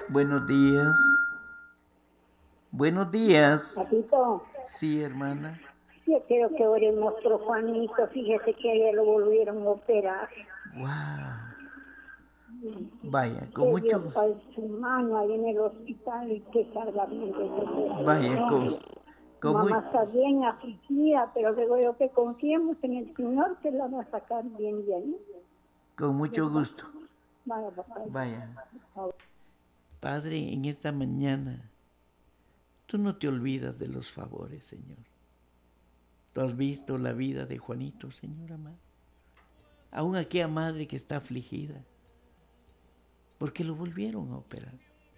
Buenos días. Buenos días. Papito, Sí, hermana. yo quiero que ore nuestro Juanito. Fíjese que ayer lo volvieron a operar. Wow. Vaya, con Que Dios mucho, pague su mano ahí en el hospital y que salga bien de esa vaya, operación. con muy, Mamá está bien afligida, pero digo yo que confiemos en el Señor que la va a sacar bien, bien. con mucho ¿Verdad? gusto. Vaya, papá. Vaya. Padre, en esta mañana, tú no te olvidas de los favores, Señor. Tú has visto la vida de Juanito, Señor amado. Aún aquella madre que está afligida, porque lo volvieron a operar.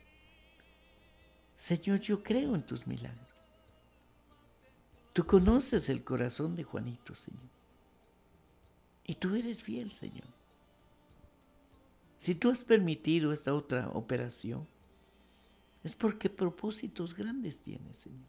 Señor, yo creo en tus milagros. Tú conoces el corazón de Juanito, Señor. Y tú eres fiel, Señor. Si tú has permitido esta otra operación, es porque propósitos grandes tienes, Señor.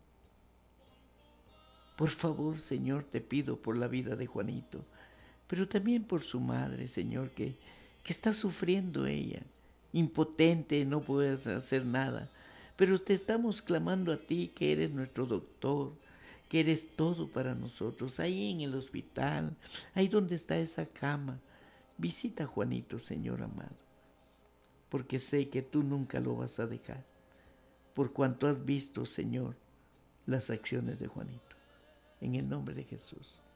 Por favor, Señor, te pido por la vida de Juanito, pero también por su madre, Señor, que está sufriendo ella, impotente, no puedes hacer nada. Pero te estamos clamando a ti, que eres nuestro doctor, que eres todo para nosotros, ahí en el hospital, ahí donde está esa cama. Visita a Juanito, Señor amado, porque sé que tú nunca lo vas a dejar, por cuanto has visto, Señor, las acciones de Juanito. En el nombre de Jesús.